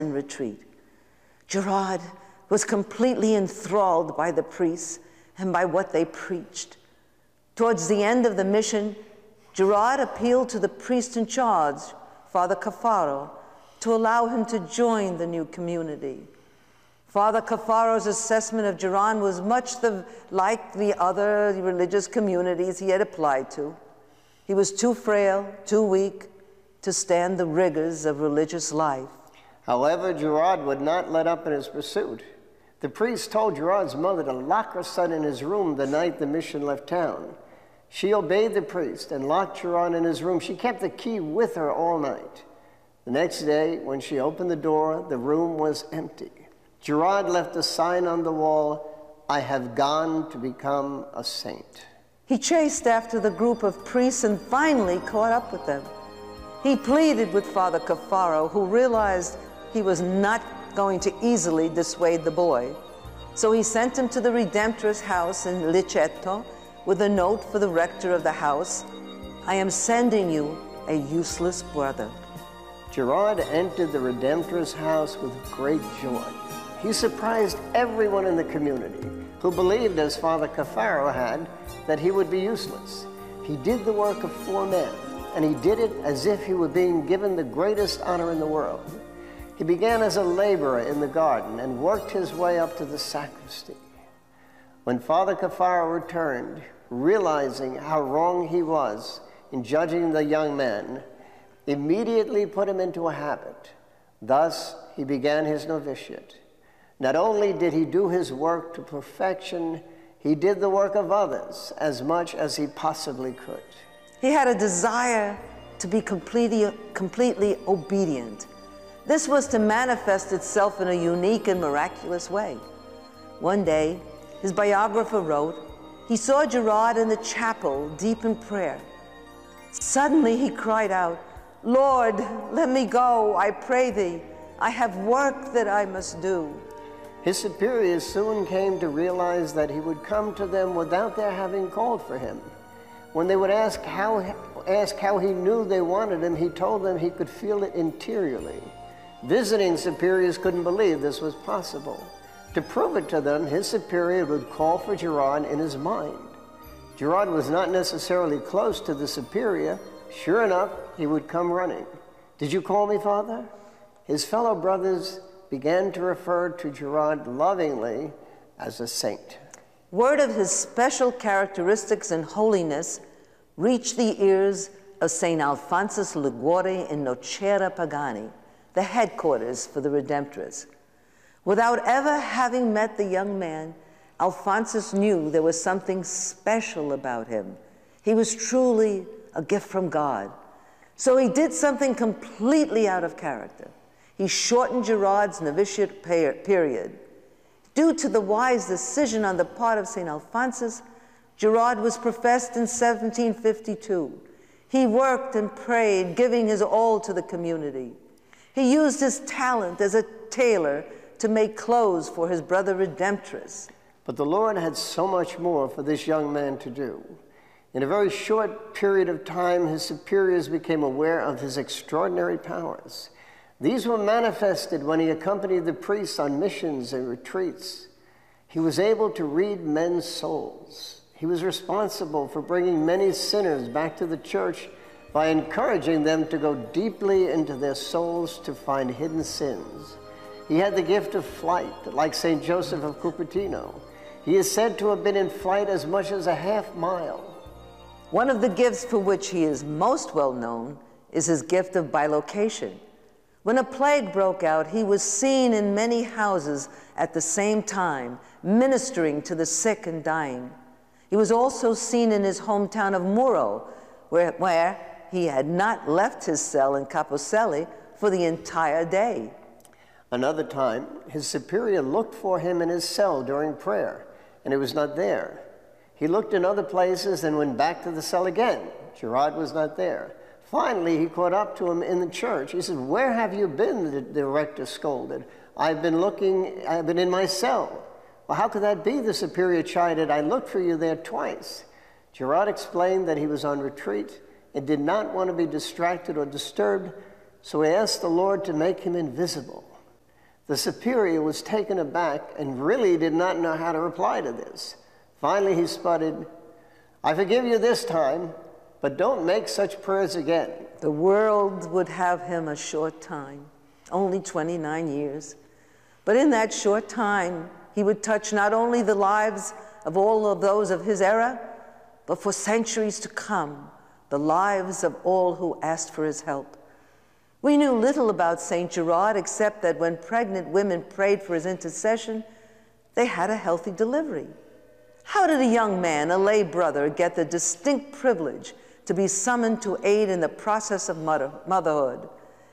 in retreat. Girard was completely enthralled by the priests and by what they preached. Towards the end of the mission, Girard appealed to the priest in charge, Father Cafaro, to allow him to join the new community. Father Cafaro's assessment of Girard was much like the other religious communities he had applied to. He was too frail, too weak to stand the rigors of religious life. However, Girard would not let up in his pursuit. The priest told Girard's mother to lock her son in his room the night the mission left town. She obeyed the priest and locked Girard in his room. She kept the key with her all night. The next day, when she opened the door, the room was empty. Girard left a sign on the wall, "I have gone to become a saint." He chased after the group of priests and finally caught up with them. He pleaded with Father Cafaro, who realized he was not going to easily dissuade the boy. So he sent him to the Redemptorist house in Licetto with a note for the rector of the house, "I am sending you a useless brother." Girard entered the Redemptorist house with great joy. He surprised everyone in the community who believed, as Father Cafaro had, that he would be useless. He did the work of 4 men, and he did it as if he were being given the greatest honor in the world. He began as a laborer in the garden and worked his way up to the sacristy. When Father Cafaro returned, realizing how wrong he was in judging the young man, immediately put him into a habit. Thus, he began his novitiate. Not only did he do his work to perfection, he did the work of others as much as he possibly could. He had a desire to be completely obedient. This was to manifest itself in a unique and miraculous way. One day, his biographer wrote, he saw Girard in the chapel, deep in prayer. Suddenly he cried out, "Lord, let me go, I pray thee. I have work that I must do." His superiors soon came to realize that he would come to them without their having called for him. When they would ask how he knew they wanted him, he told them he could feel it interiorly. Visiting superiors couldn't believe this was possible. To prove it to them, his superior would call for Girard in his mind. Girard was not necessarily close to the superior. Sure enough, he would come running. "Did you call me, Father?" His fellow brothers began to refer to Girard lovingly as a saint. Word of his special characteristics and holiness reached the ears of St. Alphonsus Liguori in Nocera Pagani, the headquarters for the Redemptorists. Without ever having met the young man, Alphonsus knew there was something special about him. He was truly a gift from God. So he did something completely out of character. He shortened Girard's novitiate period. Due to the wise decision on the part of St. Alphonsus, Girard was professed in 1752. He worked and prayed, giving his all to the community. He used his talent as a tailor to make clothes for his brother Redemptorists. But the Lord had so much more for this young man to do. In a very short period of time, his superiors became aware of his extraordinary powers. These were manifested when he accompanied the priests on missions and retreats. He was able to read men's souls. He was responsible for bringing many sinners back to the church by encouraging them to go deeply into their souls to find hidden sins. He had the gift of flight, like St. Joseph of Cupertino. He is said to have been in flight as much as a half mile. One of the gifts for which he is most well known is his gift of bilocation. When a plague broke out, he was seen in many houses at the same time, ministering to the sick and dying. He was also seen in his hometown of Muro, where he had not left his cell in Caposelli for the entire day. Another time, his superior looked for him in his cell during prayer, and he was not there. He looked in other places and went back to the cell again. Girard was not there. Finally, he caught up to him in the church. He said, "Where have you been?" The rector scolded. I've been in my cell." "Well, how could that be?" the superior chided. "I looked for you there twice." Girard explained that he was on retreat and did not want to be distracted or disturbed, so he asked the Lord to make him invisible. The superior was taken aback and really did not know how to reply to this. Finally, he sputtered, "I forgive you this time, but don't make such prayers again." The world would have him a short time, only 29 years. But in that short time, he would touch not only the lives of all of those of his era, but for centuries to come, the lives of all who asked for his help. We knew little about St. Gerard except that when pregnant women prayed for his intercession, they had a healthy delivery. How did a young man, a lay brother, get the distinct privilege to be summoned to aid in the process of motherhood?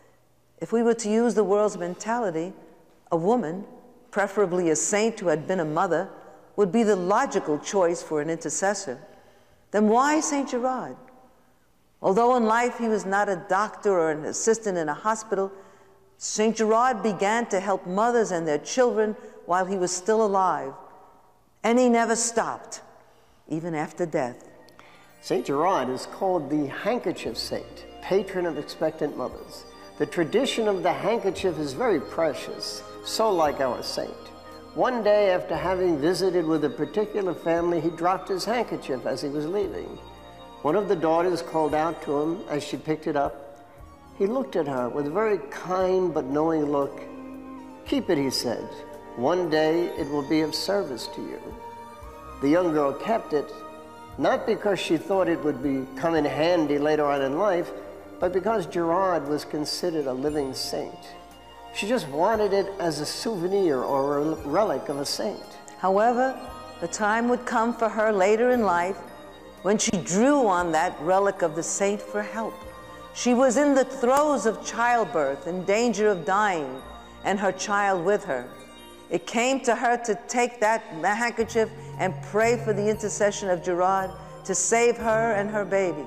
If we were to use the world's mentality, a woman, preferably a saint who had been a mother, would be the logical choice for an intercessor. Then why St. Gerard? Although in life he was not a doctor or an assistant in a hospital, St. Gerard began to help mothers and their children while he was still alive. And he never stopped, even after death. St. Gerard is called the handkerchief saint, patron of expectant mothers. The tradition of the handkerchief is very precious, so like our saint. One day, after having visited with a particular family, he dropped his handkerchief as he was leaving. One of the daughters called out to him as she picked it up. He looked at her with a very kind but knowing look. "Keep it," he said. "One day it will be of service to you." The young girl kept it, not because she thought it would come in handy later on in life, but because Gerard was considered a living saint. She just wanted it as a souvenir or a relic of a saint. However, the time would come for her later in life when she drew on that relic of the saint for help. She was in the throes of childbirth, in danger of dying, and her child with her. It came to her to take that handkerchief and pray for the intercession of Gerard to save her and her baby.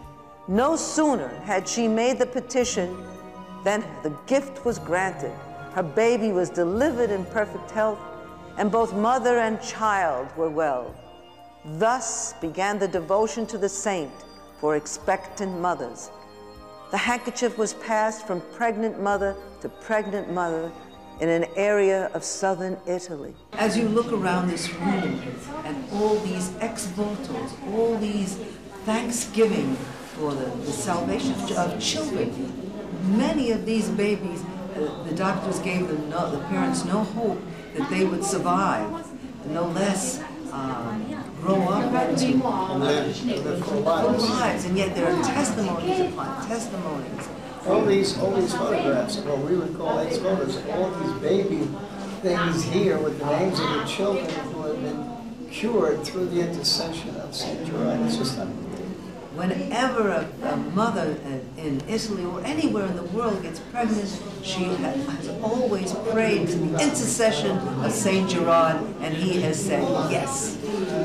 No sooner had she made the petition than the gift was granted. Her baby was delivered in perfect health, and both mother and child were well. Thus began the devotion to the saint for expectant mothers. The handkerchief was passed from pregnant mother to pregnant mother in an area of southern Italy. As you look around this room and all these ex-votos, all these thanksgiving for the salvation of children, many of these babies, the doctors gave them the parents no hope that they would survive, no less grow up into lives, and yet there are testimonies upon testimonies. All these photographs, what we would call ex-photos, all these baby things here with the names of the children who have been cured through the intercession of St. Gerard. It's just unbelievable. Whenever a mother in Italy or anywhere in the world gets pregnant, she has always prayed to the intercession of St. Gerard, and he has said yes.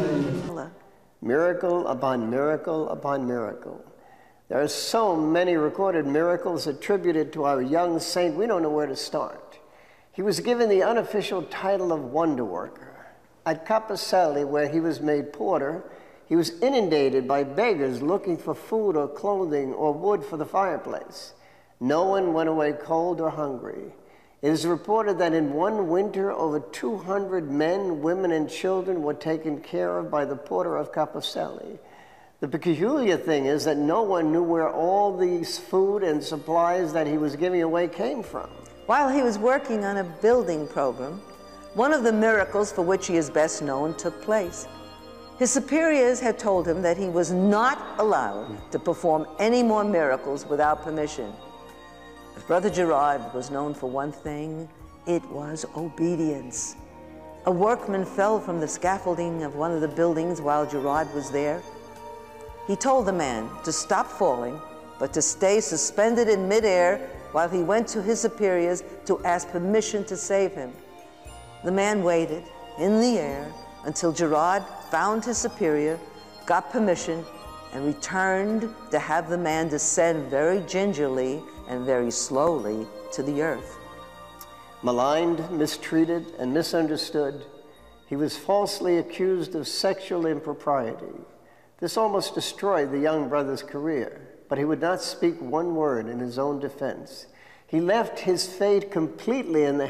Miracle upon miracle upon miracle. There are so many recorded miracles attributed to our young saint, we don't know where to start. He was given the unofficial title of wonder worker. At Caposelli, where he was made porter, he was inundated by beggars looking for food or clothing or wood for the fireplace. No one went away cold or hungry. It is reported that in one winter, over 200 men, women, and children were taken care of by the porter of Caposelli. The peculiar thing is that no one knew where all these food and supplies that he was giving away came from. While he was working on a building program, one of the miracles for which he is best known took place. His superiors had told him that he was not allowed to perform any more miracles without permission. If Brother Gerard was known for one thing, it was obedience. A workman fell from the scaffolding of one of the buildings while Gerard was there. He told the man to stop falling, but to stay suspended in midair while he went to his superiors to ask permission to save him. The man waited in the air until Gerard found his superior, got permission, and returned to have the man descend very gingerly and very slowly to the earth. Maligned, mistreated, and misunderstood, he was falsely accused of sexual impropriety. This almost destroyed the young brother's career, but he would not speak one word in his own defense. He left his fate completely in the